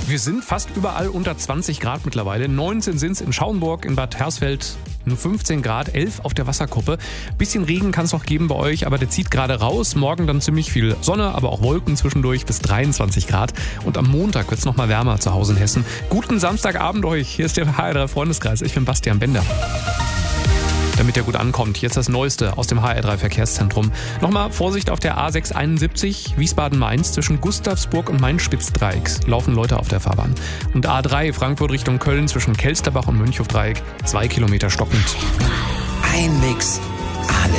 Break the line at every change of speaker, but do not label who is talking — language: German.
Wir sind fast überall unter 20 Grad mittlerweile. 19 sind es in Schauenburg, in Bad Hersfeld, nur 15 Grad, 11 auf der Wasserkuppe. Bisschen Regen kann es noch geben bei euch, aber der zieht gerade raus. Morgen dann ziemlich viel Sonne, aber auch Wolken zwischendurch bis 23 Grad. Und am Montag wird es nochmal wärmer zu Hause in Hessen. Guten Samstagabend euch. Hier ist der HR3 Freundeskreis. Ich bin Bastian Bender. Damit ihr gut ankommt, jetzt das Neueste aus dem HR3 Verkehrszentrum. Nochmal Vorsicht auf der A671 Wiesbaden-Mainz zwischen Gustavsburg und Main-Spitz-Dreiecks. Laufen Leute auf der Fahrbahn. Und A3 Frankfurt Richtung Köln zwischen Kelsterbach und Mönchhofdreieck. 2 Kilometer stockend.
Ein Mix.